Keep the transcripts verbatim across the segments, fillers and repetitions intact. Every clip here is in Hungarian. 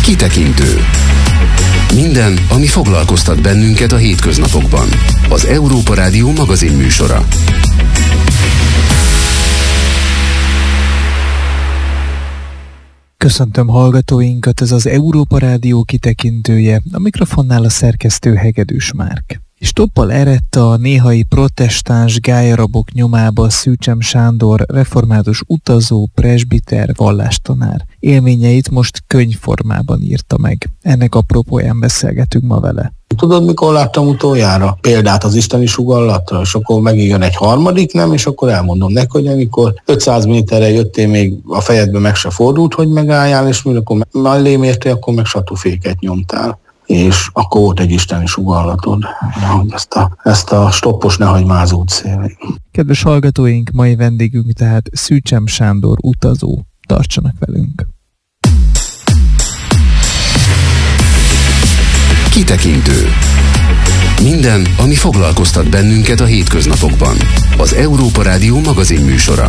Kitekintő. Minden, ami foglalkoztat bennünket a hétköznapokban. Az Európa Rádió magazin műsora. Köszöntöm hallgatóinkat, ez az Európa Rádió kitekintője, a mikrofonnál a szerkesztő Hegedűs Márk. És toppal eredt a néhai protestáns gályarabok nyomába Szűcsem Sándor, református utazó, presbiter, vallástanár. Élményeit most könyvformában írta meg. Ennek apropóján beszélgetünk ma vele. Tudod, mikor láttam utoljára példát az isteni sugallatra, és akkor megint jön egy harmadik nem, és akkor elmondom neki, hogy amikor ötszáz méterre jöttél, még a fejedbe meg se fordult, hogy megálljál, és amikor mellém értél, akkor meg satúféket nyomtál. És akkor volt egy isteni sugallatod, hogy ezt a, ezt a stoppos ne hagyj már az útszélén. Kedves hallgatóink, mai vendégünk tehát Szűcsem Sándor utazó. Tartsanak velünk! Kitekintő. Minden, ami foglalkoztat bennünket a hétköznapokban. Az Európa Rádió magazin műsora.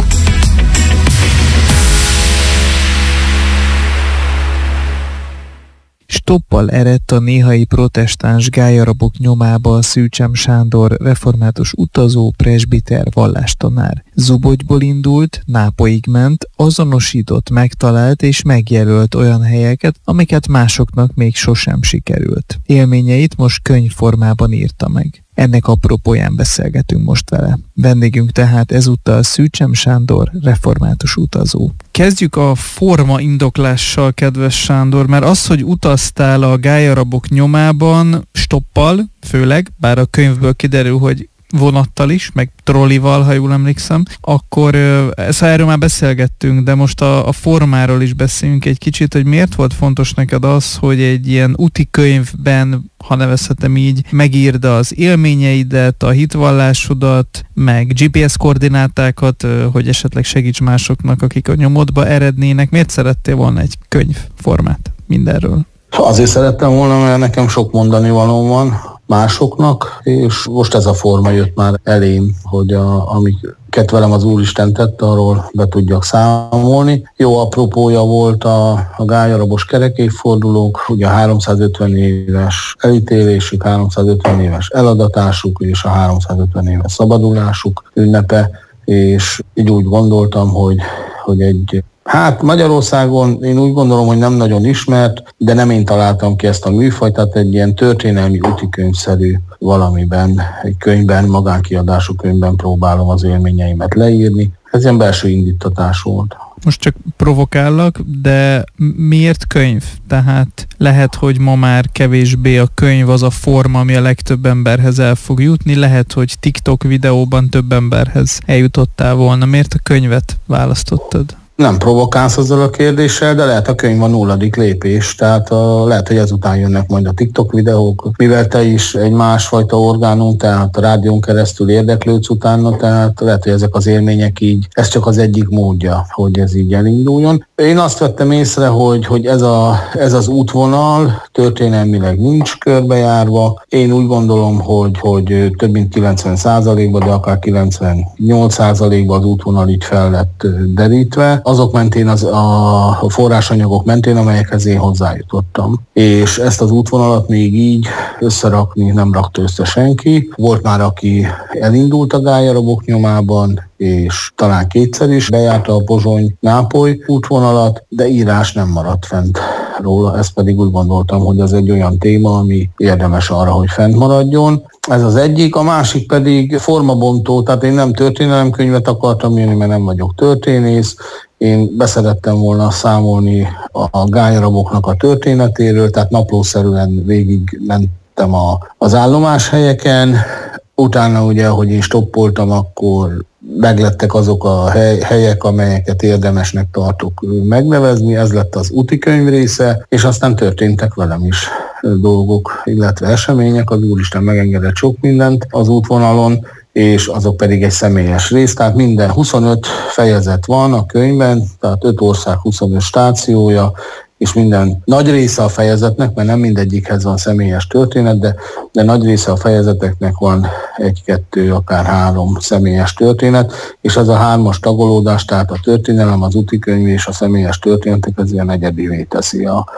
Stoppal eredt a néhai protestáns gályarabok nyomába Szűcsem Sándor, református utazó, presbiter, vallástanár. Zubogyból indult, Nápolyig ment, azonosított, megtalált és megjelölt olyan helyeket, amiket másoknak még sosem sikerült. Élményeit most könyvformában írta meg. Ennek apropóján beszélgetünk most vele. Vendégünk tehát ezúttal Szűcsem Sándor, református utazó. Kezdjük a forma indoklással, kedves Sándor, mert az, hogy utaztál a gályarabok nyomában, stoppal főleg, bár a könyvből kiderül, hogy vonattal is, meg trollival, ha jól emlékszem, akkor ezt, erről már beszélgettünk, de most a, a formáról is beszélünk egy kicsit, hogy miért volt fontos neked az, hogy egy ilyen úti könyvben, ha nevezhetem így, megírd az élményeidet, a hitvallásodat, meg gé pé es koordinátákat, hogy esetleg segíts másoknak, akik a nyomodba erednének. Miért szerettél volna egy könyvformát mindenről? Azért szerettem volna, mert nekem sok mondani valóm van másoknak, és most ez a forma jött már elém, hogy a, amiket velem az Úristen tett, arról be tudjak számolni. Jó apropója volt a, a gályarabos kerekévfordulók, ugye a háromszázötven éves elítélésük, háromszázötven éves eladatásuk és a háromszázötven éves szabadulásuk ünnepe, és így úgy gondoltam, hogy, hogy egy Hát Magyarországon én úgy gondolom, hogy nem nagyon ismert, de nem én találtam ki ezt a műfajt, tehát egy ilyen történelmi útikönyvszerű valamiben, egy könyvben, magánkiadású könyvben próbálom az élményeimet leírni. Ez ilyen belső indítatás volt. Most csak provokállak, de miért könyv? Tehát lehet, hogy ma már kevésbé a könyv az a forma, ami a legtöbb emberhez el fog jutni, lehet, hogy TikTok videóban több emberhez eljutottál volna. Miért a könyvet választottad? Nem provokálsz azzal a kérdéssel, de lehet a könyv a nulladik lépés, tehát a, lehet, hogy ezután jönnek majd a TikTok videók, mivel te is egy másfajta orgánum, tehát a rádión keresztül érdeklődsz utána, tehát lehet, hogy ezek az élmények így, ez csak az egyik módja, hogy ez így elinduljon. Én azt vettem észre, hogy, hogy ez, a, ez az útvonal történelmileg nincs körbejárva. Én úgy gondolom, hogy, hogy több mint kilencven százalékban, de akár kilencvennyolc százalékban az útvonal így fel lett derítve. Azok mentén, az, a forrásanyagok mentén, amelyekhez én hozzájutottam. És ezt az útvonalat még így összerakni nem rakta össze senki. Volt már, aki elindult a gályarabok nyomában, és talán kétszer is bejárta a Pozsony-Nápoly útvonalat, de írás nem maradt fent róla. Ezt pedig úgy gondoltam, hogy ez egy olyan téma, ami érdemes arra, hogy fent maradjon. Ez az egyik, a másik pedig formabontó, tehát én nem történelemkönyvet akartam írni, mert nem vagyok történész. Én beszerettem volna számolni a gályaraboknak a történetéről, tehát naplószerűen végig mentem a, az állomáshelyeken. Utána ugye, ahogy én stoppoltam, akkor meglettek azok a hely, helyek, amelyeket érdemesnek tartok megnevezni, ez lett az útikönyv része, és aztán történtek velem is dolgok, illetve események, az Úristen megengedett sok mindent az útvonalon, és azok pedig egy személyes rész, tehát minden huszonöt fejezet van a könyvben, tehát öt ország huszonöt stációja, és minden nagy része a fejezetnek, mert nem mindegyikhez van személyes történet, de, de nagy része a fejezeteknek van egy-kettő, akár három személyes történet, és az a hármas tagolódás, tehát a történelem, az útikönyv és a személyes történetek, ez ilyen egyedivé teszi a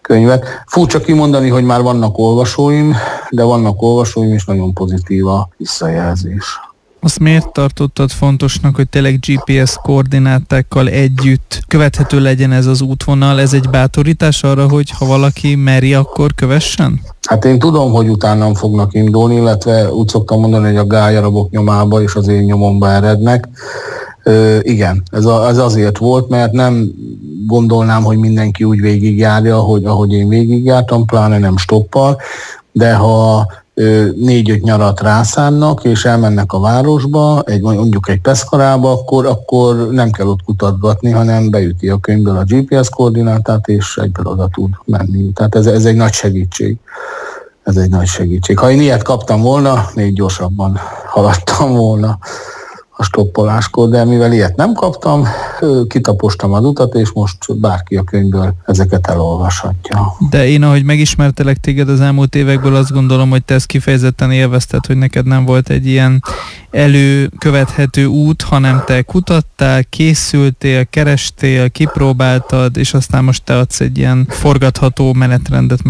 könyvet. Furcsa kimondani, hogy már vannak olvasóim, de vannak olvasóim, és nagyon pozitív a visszajelzés. Azt miért tartottad fontosnak, hogy tényleg gé pé es koordinátákkal együtt követhető legyen ez az útvonal? Ez egy bátorítás arra, hogy ha valaki meri, akkor kövessen? Hát én tudom, hogy utánam fognak indulni, illetve úgy szoktam mondani, hogy a gályarabok nyomába és az én nyomomba erednek. Ö, igen, ez, a, ez azért volt, mert nem gondolnám, hogy mindenki úgy végigjárja, hogy ahogy én végigjártam, pláne nem stoppal, de ha négy-öt nyarat rászánnak, és elmennek a városba, egy, mondjuk egy Peszkarába, akkor, akkor nem kell ott kutatgatni, hanem beüti a könyvből a gé pé es koordinátát, és egyből oda tud menni. Tehát ez, ez egy nagy segítség. Ez egy nagy segítség. Ha én ilyet kaptam volna, még gyorsabban haladtam volna a stoppoláskor, de mivel ilyet nem kaptam, kitapostam az utat, és most bárki a könyvből ezeket elolvashatja. De én, ahogy megismertelek téged az elmúlt évekből, azt gondolom, hogy te ezt kifejezetten élvezted, hogy neked nem volt egy ilyen előkövethető út, hanem te kutattál, készültél, kerestél, kipróbáltad, és aztán most te adsz egy ilyen forgatható menetrendet